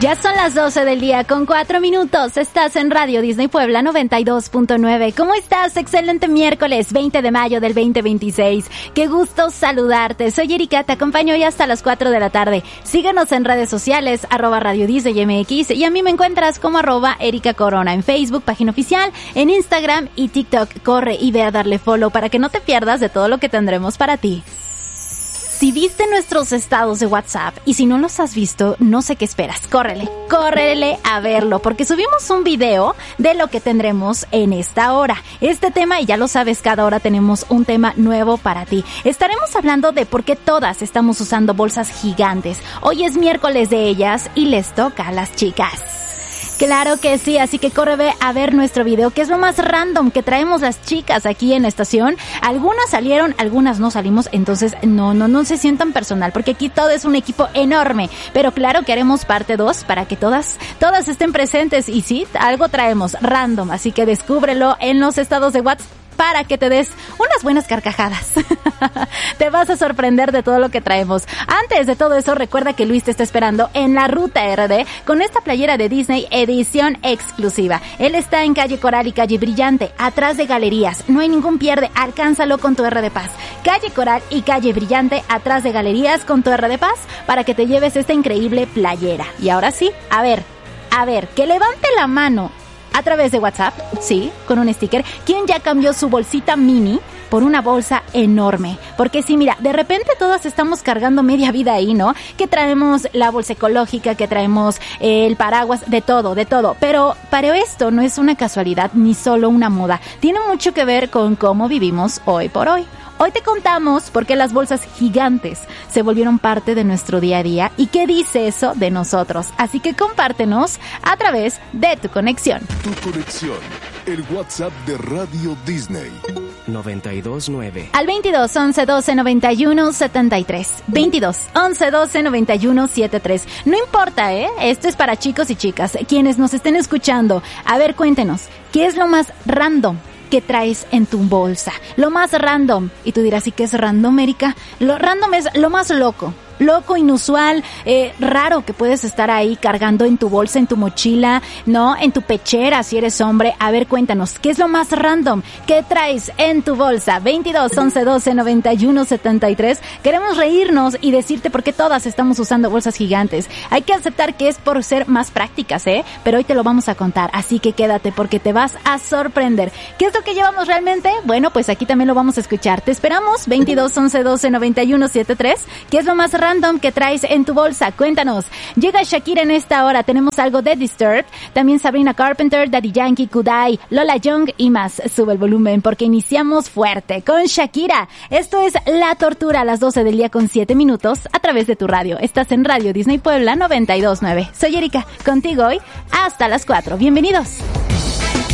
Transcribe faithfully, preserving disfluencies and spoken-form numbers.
Ya son las doce del día con cuatro minutos. Estás en Radio Disney Puebla noventa y dos punto nueve. ¿Cómo estás? Excelente miércoles veinte de mayo del veinte veintiséis. Qué gusto saludarte. Soy Erika, te acompaño hoy hasta las cuatro de la tarde. Síguenos en redes sociales, arroba Radio Disney M X, y a mí me encuentras como arroba Erika Corona en Facebook, página oficial, en Instagram y TikTok. Corre y ve a darle follow para que no te pierdas de todo lo que tendremos para ti. Si viste nuestros estados de WhatsApp y si no los has visto, no sé qué esperas. Córrele, córrele a verlo, porque subimos un video de lo que tendremos en esta hora. Este tema, y ya lo sabes, cada hora tenemos un tema nuevo para ti. Estaremos hablando de por qué todas estamos usando bolsas gigantes. Hoy es miércoles de ellas y les toca a las chicas. Claro que sí, así que corre ve a ver nuestro video, que es lo más random que traemos las chicas aquí en la estación. Algunas salieron, algunas no salimos, entonces no, no, no se sientan personal, porque aquí todo es un equipo enorme. Pero claro que haremos parte dos para que todas, todas estén presentes, y sí, algo traemos random, así que descúbrelo en los estados de WhatsApp para que te des unas buenas carcajadas. Te vas a sorprender de todo lo que traemos. Antes de todo eso, recuerda que Luis te está esperando en la Ruta R D con esta playera de Disney edición exclusiva. Él está en calle Coral y calle Brillante, atrás de Galerías. No hay ningún pierde, alcánzalo con tu R de Paz. Calle Coral y calle Brillante, atrás de Galerías, con tu R de Paz, para que te lleves esta increíble playera. Y ahora sí, a ver, a ver, que levante la mano a través de WhatsApp, sí, con un sticker, ¿quién ya cambió su bolsita mini por una bolsa enorme? Porque sí, mira, de repente todas estamos cargando media vida ahí, ¿no? Que traemos la bolsa ecológica, que traemos el paraguas, de todo, de todo. Pero para esto no es una casualidad ni solo una moda. Tiene mucho que ver con cómo vivimos hoy por hoy. Hoy te contamos por qué las bolsas gigantes se volvieron parte de nuestro día a día y qué dice eso de nosotros. Así que compártenos a través de tu conexión. Tu conexión, el WhatsApp de Radio Disney. noventa y dos nueve. Al veintidós, once, doce, noventa y uno, setenta y tres. veintidós, once, doce, noventa y uno, setenta y tres. No importa, ¿eh? Esto es para chicos y chicas, quienes nos estén escuchando. A ver, cuéntenos, ¿qué es lo más random que traes en tu bolsa? Lo más random. Y tú dirás, ¿y qué es random, Erika? Lo random es lo más loco. Loco, inusual, eh, raro que puedes estar ahí cargando en tu bolsa, en tu mochila, ¿no? En tu pechera, si eres hombre. A ver, cuéntanos, ¿qué es lo más random que traes en tu bolsa? veintidós, once, doce, noventa y uno, setenta y tres. Queremos reírnos y decirte por qué todas estamos usando bolsas gigantes. Hay que aceptar que es por ser más prácticas, ¿eh? Pero hoy te lo vamos a contar, así que quédate porque te vas a sorprender. ¿Qué es lo que llevamos realmente? Bueno, pues aquí también lo vamos a escuchar. Te esperamos, veintidós, once, doce, noventa y uno, setenta y tres. ¿Qué es lo más random random que traes en tu bolsa? Cuéntanos. Llega Shakira en esta hora. Tenemos algo de Disturbed, también Sabrina Carpenter, Daddy Yankee, Kudai, Lola Young y más. Sube el volumen porque iniciamos fuerte con Shakira. Esto es La Tortura a las doce del día con siete minutos a través de tu radio. Estás en Radio Disney Puebla noventa y dos nueve. Soy Erika, contigo hoy hasta las cuatro. Bienvenidos.